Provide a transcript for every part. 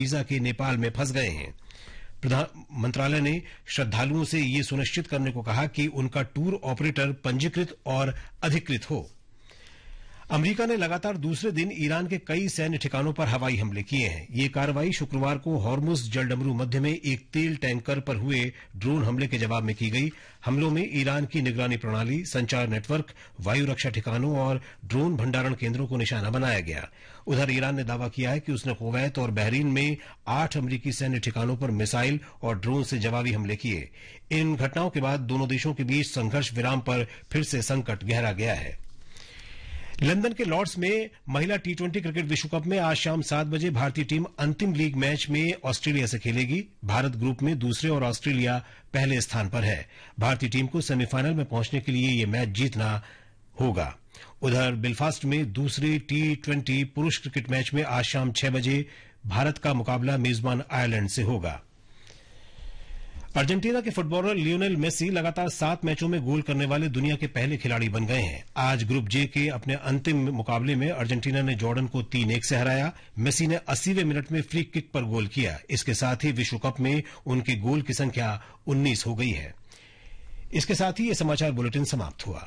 Visa के नेपाल में फंस गए हैं। मंत्रालय ने श्रद्धालुओं से ये सुनिश्चित करने को कहा कि उनका टूर ऑपरेटर पंजीकृत और अधिकृत हो। अमेरिका ने लगातार दूसरे दिन ईरान के कई सैन्य ठिकानों पर हवाई हमले किए हैं। ये कार्रवाई शुक्रवार को हॉर्मुज जलडमरू मध्य में एक तेल टैंकर पर हुए ड्रोन हमले के जवाब में की गई। हमलों में ईरान की निगरानी प्रणाली, संचार नेटवर्क, वायु रक्षा ठिकानों और ड्रोन भंडारण केंद्रों को निशाना बनाया गया। उधर ईरान ने दावा किया है कि उसने कुवैत और बहरीन में 8 अमरीकी सैन्य ठिकानों पर मिसाइल और ड्रोन से जवाबी हमले किए। इन घटनाओं के बाद दोनों देशों के बीच संघर्ष विराम पर फिर से संकट गहरा गया है। लंदन के लॉर्ड्स में महिला टी20 क्रिकेट विश्व कप में आज शाम 7 बजे भारतीय टीम अंतिम लीग मैच में ऑस्ट्रेलिया से खेलेगी। भारत ग्रुप में दूसरे और ऑस्ट्रेलिया पहले स्थान पर है। भारतीय टीम को सेमीफाइनल में पहुंचने के लिए ये मैच जीतना होगा। उधर बेलफास्ट में दूसरे टी20 पुरुष क्रिकेट मैच में आज शाम 6 बजे भारत का मुकाबला मेजबान आयरलैंड से होगा। अर्जेंटीना के फुटबॉलर लियोनेल मेसी लगातार 7 मैचों में गोल करने वाले दुनिया के पहले खिलाड़ी बन गए हैं। आज ग्रुप जे के अपने अंतिम मुकाबले में अर्जेंटीना ने जॉर्डन को 3-1 से हराया। मेसी ने 80वें मिनट में फ्री किक पर गोल किया। इसके साथ ही विश्व कप में उनके गोल की संख्या 19 हो गई है। इसके साथ ही ये समाचार बुलेटिन समाप्त हुआ।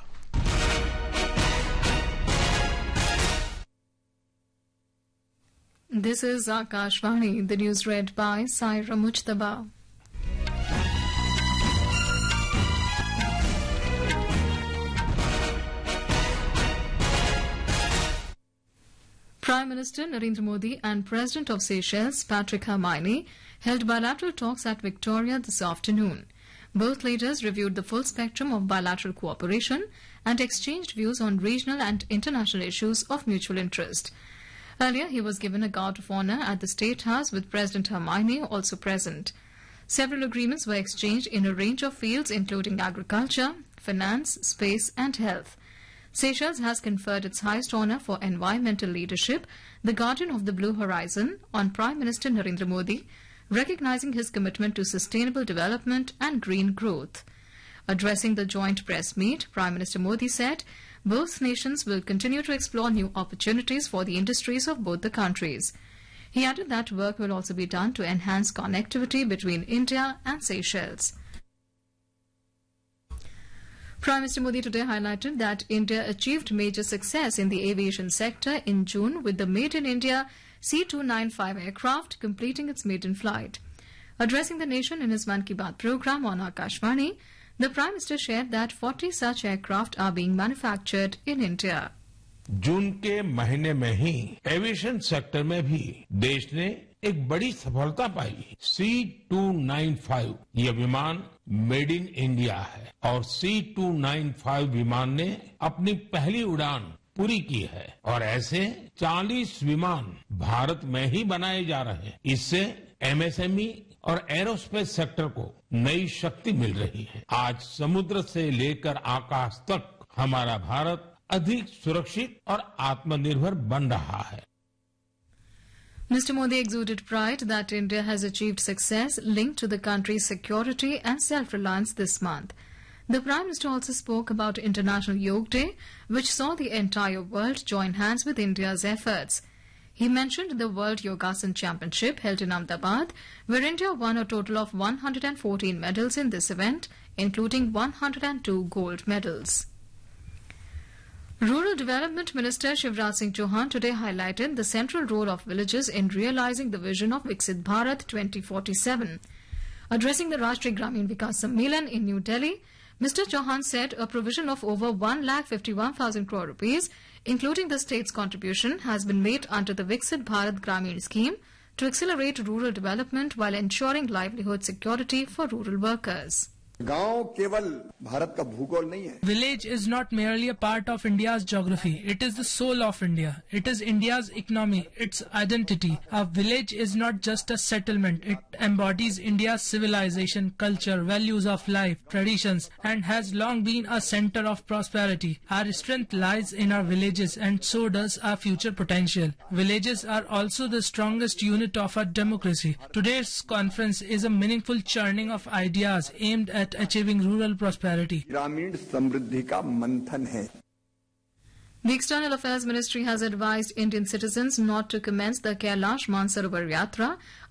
This is Akashvani, the news read by Saira Mujtaba. Prime Minister Narendra Modi and President of Seychelles, Patrick Hermione, held bilateral talks at Victoria this afternoon. Both leaders reviewed the full spectrum of bilateral cooperation and exchanged views on regional and international issues of mutual interest. Earlier, he was given a guard of honour at the State House with President Hermione also present. Several agreements were exchanged in a range of fields including agriculture, finance, space and health. Seychelles has conferred its highest honour for environmental leadership, the Guardian of the Blue Horizon, on Prime Minister Narendra Modi, recognising his commitment to sustainable development and green growth. Addressing the joint press meet, Prime Minister Modi said both nations will continue to explore new opportunities for the industries of both the countries. He added that work will also be done to enhance connectivity between India and Seychelles. Prime Minister Modi today highlighted that India achieved major success in the aviation sector in June with the Made in India C295 aircraft completing its maiden flight. Addressing the nation in his Mann Ki Baat program on Akashvani, the Prime Minister shared that 40 such aircraft are being manufactured in India. जून के महीने में ही aviation sector में भी देश ने एक बड़ी सफलता पाई। C295 ये विमान मेड इन इंडिया है और C295 विमान ने अपनी पहली उड़ान पूरी की है और ऐसे 40 विमान भारत में ही बनाए जा रहे हैं। इससे एमएसएमई और एरोस्पेस सेक्टर को नई शक्ति मिल रही है। आज समुद्र से लेकर आकाश तक हमारा भारत अधिक सुरक्षित और आत्मनिर्भर बन रहा है। Mr. Modi exuded pride that India has achieved success linked to the country's security and self-reliance this month. The Prime Minister also spoke about International Yoga Day, which saw the entire world join hands with India's efforts. He mentioned the World Yogasan Championship held in Ahmedabad, where India won a total of 114 medals in this event, including 102 gold medals. Rural Development Minister Shivraj Singh Chauhan today highlighted the central role of villages in realizing the vision of Viksit Bharat 2047. Addressing the Rashtriya Gramin Vikas Sammelan in New Delhi, Mr. Chauhan said a provision of over 1,51,000 crore rupees, including the state's contribution, has been made under the Viksit Bharat Gramin scheme to accelerate rural development while ensuring livelihood security for rural workers. गांव केवल भारत का भूगोल नहीं है. Village is not merely a part of India's geography. It is the soul of India. It is India's economy, its identity. A village is not just a settlement. It embodies India's civilization, culture, values of life, traditions, and has long been a center of prosperity. Our strength lies in our villages, and so does our future potential. Villages are also the strongest unit of our democracy. Today's conference is a meaningful churning of ideas aimed at achieving rural prosperity. ग्रामीण समृद्धि का मंथन है. The External Affairs Ministry has advised Indian citizens not to commence the Kailash Mansarovar Yatra